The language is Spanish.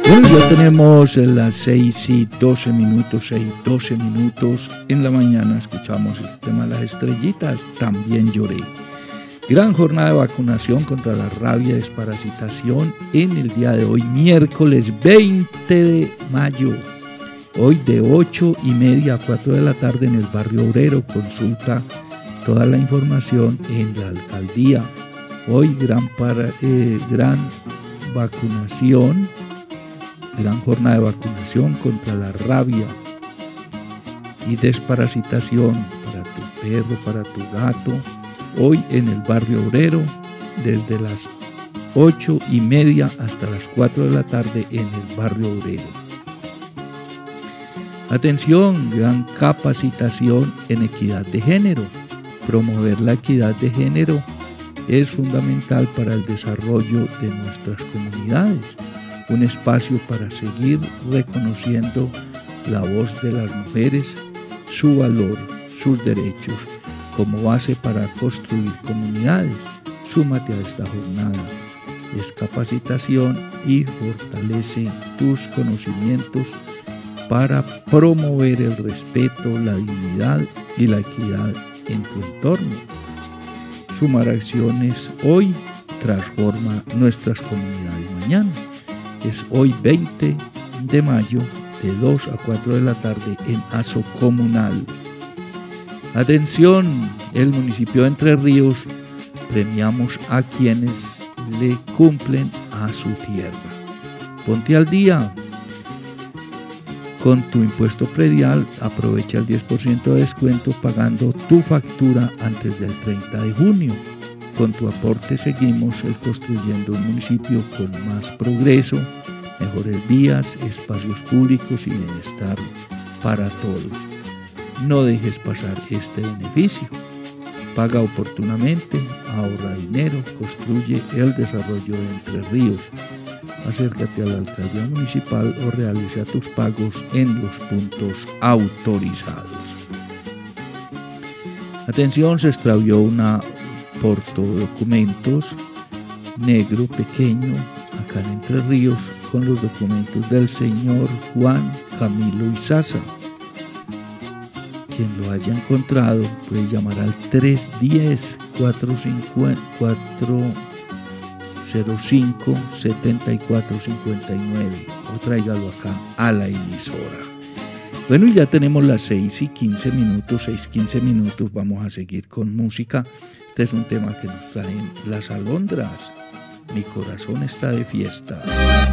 Bueno, ya tenemos las 6:12, 6:12 en la mañana. Escuchamos el tema de las estrellitas, También lloré. Gran jornada de vacunación contra la rabia y desparasitación en el día de hoy, miércoles 20 de mayo. Hoy de 8:30 a 4 de la tarde en el barrio obrero. Consulta toda la información en la alcaldía. Hoy gran vacunación, gran jornada de vacunación contra la rabia y desparasitación para tu perro, para tu gato. Hoy en el barrio obrero, desde las 8:30 hasta las 4 de la tarde en el barrio obrero. Atención, gran capacitación en equidad de género. Promover la equidad de género es fundamental para el desarrollo de nuestras comunidades. Un espacio para seguir reconociendo la voz de las mujeres, su valor, sus derechos, como base para construir comunidades. Súmate a esta jornada. Es capacitación y fortalece tus conocimientos para promover el respeto, la dignidad y la equidad en tu entorno. Sumar acciones hoy transforma nuestras comunidades mañana. Es hoy 20 de mayo de 2 a 4 de la tarde en Aso Comunal. Atención, el municipio de Entre Ríos premiamos a quienes le cumplen a su tierra. Ponte al día. Con tu impuesto predial, aprovecha el 10% de descuento pagando tu factura antes del 30 de junio. Con tu aporte seguimos construyendo un municipio con más progreso, mejores vías, espacios públicos y bienestar para todos. No dejes pasar este beneficio. Paga oportunamente, ahorra dinero, construye el desarrollo de Entre Ríos. Acércate a la alcaldía municipal o realiza tus pagos en los puntos autorizados. Atención, se extravió una portodocumentos negro pequeño acá en Entre Ríos con los documentos del señor Juan Camilo Izaza. Quien lo haya encontrado puede llamar al 310-405-7459 o tráigalo acá a la emisora. Bueno, y ya tenemos las 6:15, vamos a seguir con música. Este es un tema que nos traen las alondras. Mi corazón está de fiesta.